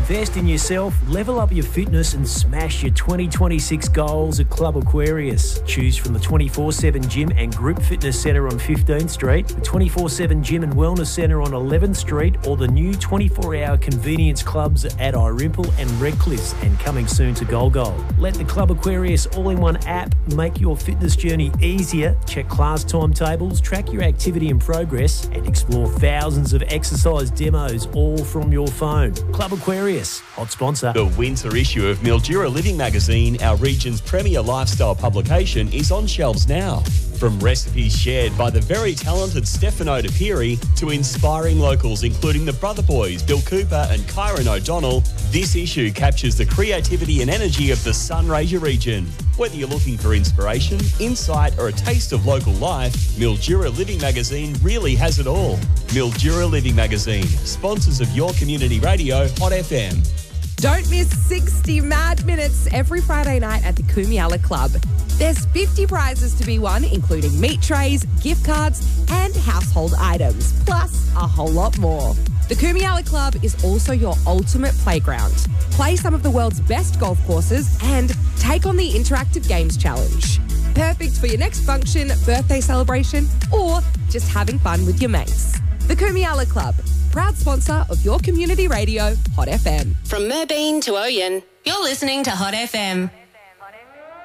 Invest in yourself, level up your fitness and smash your 2026 goals at Club Aquarius. Choose from the 24/7 Gym and Group Fitness Centre on 15th Street, the 24/7 Gym and Wellness Centre on 11th Street, or the new 24-hour convenience clubs at Irimple and Redcliffe, and coming soon to Golgol. Let the Club Aquarius all-in-one app make your fitness journey easier. Check class timetables, track your activity and progress, and explore thousands of exercise demos all from your phone. Club Aquarius, hot sponsor. The winter issue of Mildura Living Magazine, our region's premier lifestyle publication, is on shelves now. From recipes shared by the very talented Stefano De Piri to inspiring locals including the Brother Boys, Bill Cooper and Kyron O'Donnell, this issue captures the creativity and energy of the Sunraysia region. Whether you're looking for inspiration, insight or a taste of local life, Mildura Living Magazine really has it all. Mildura Living Magazine, sponsors of your community radio, Hot FM. Don't miss 60 mad minutes every Friday night at the Kumiala Club. There's 50 prizes to be won, including meat trays, gift cards, and household items, plus a whole lot more. The Kumiala Club is also your ultimate playground. Play some of the world's best golf courses and take on the Interactive Games Challenge. Perfect for your next function, birthday celebration, or just having fun with your mates. The Kumiala Club, proud sponsor of your community radio, Hot FM. From Merbeen to Oyen, you're listening to Hot FM.